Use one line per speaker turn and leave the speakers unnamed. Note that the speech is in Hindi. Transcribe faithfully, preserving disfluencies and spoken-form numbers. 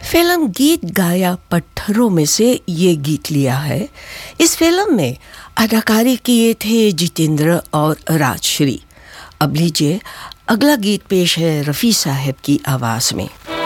फिल्म गीत गाया पत्थरों में से ये गीत लिया है। इस फिल्म में अदाकारी किए थे जितेंद्र और राजश्री। अब लीजिए अगला गीत पेश है रफ़ी साहब की आवाज़ में।